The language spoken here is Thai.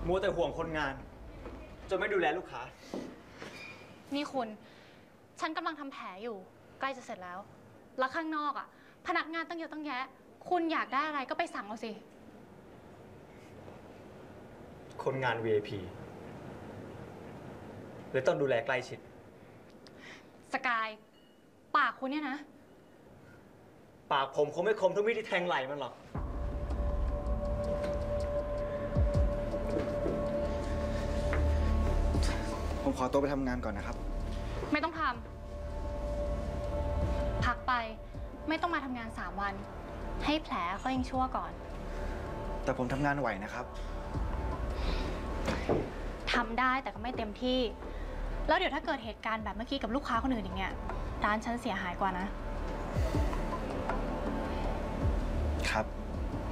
มัวแต่ห่วงคนงานจนไม่ดูแลลูกค้านี่คุณฉันกำลังทำแผลอยู่ใกล้จะเสร็จแล้วแล้วข้างนอกอ่ะพนักงานตั้งเยอะตั้งแยะคุณอยากได้อะไรก็ไปสั่งเอาสิคนงาน VIP เลยต้องดูแลใกล้ชิดสกายปากคุณเนี่ยนะปากผมคงไม่คมเท่ามีดที่แทงไหล่มันหรอกผมขอตัวไปทำงานก่อนนะครับไม่ต้องทำพักไปไม่ต้องมาทำงาน3 วันให้แผลเขายังชั่วก่อนแต่ผมทำงานไหวนะครับทำได้แต่ก็ไม่เต็มที่แล้วเดี๋ยวถ้าเกิดเหตุการณ์แบบเมื่อกี้กับลูกค้าคนอื่นอย่างเงี้ยร้านฉันเสียหายกว่านะครับ